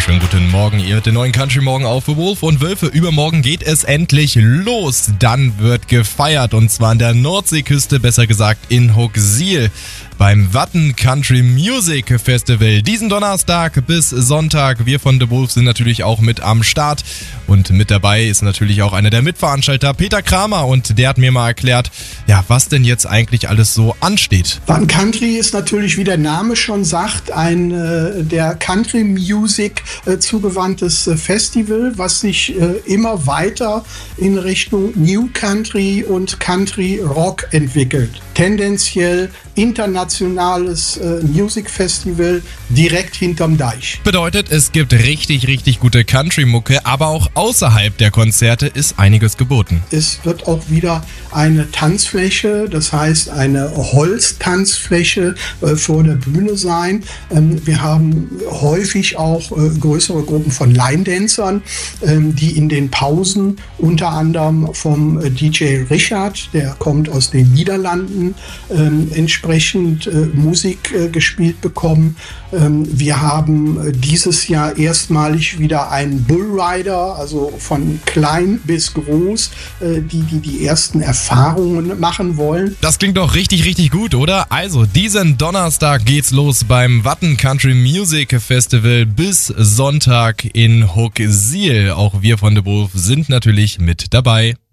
Wunderschönen guten Morgen, ihr hört den neuen Country Morgen auf für Wolf und Wölfe. Übermorgen geht es endlich los. Dann wird gefeiert und zwar an der Nordseeküste, besser gesagt in Hooksiel beim Watten Country Music Festival. Diesen Donnerstag bis Sonntag. Wir von The Wolf sind natürlich auch mit am Start und mit dabei ist natürlich auch einer der Mitveranstalter, Peter Kramer, und der hat mir mal erklärt, ja, was denn jetzt eigentlich alles so ansteht. Watten Country ist natürlich, wie der Name schon sagt, ein der Country Music zugewandtes Festival, was sich immer weiter in Richtung New Country und Country Rock entwickelt. Tendenziell internationales Music Festival direkt hinterm Deich. Bedeutet, es gibt richtig gute Country-Mucke, aber auch außerhalb der Konzerte ist einiges geboten. Es wird auch wieder eine Tanzfläche, das heißt eine Holztanzfläche vor der Bühne sein. Wir haben häufig auch größere Gruppen von Line-Dancern, die in den Pausen unter anderem vom DJ Richard, der kommt aus den Niederlanden, entsprechend Musik gespielt bekommen. Wir haben dieses Jahr erstmalig wieder einen Bullrider, also von klein bis groß, die ersten Erfahrungen machen wollen. Das klingt doch richtig gut, oder? Also, diesen Donnerstag geht's los beim Watten Country Music Festival bis Sonntag in Hooksiel. Auch wir von The Wolf sind natürlich mit dabei.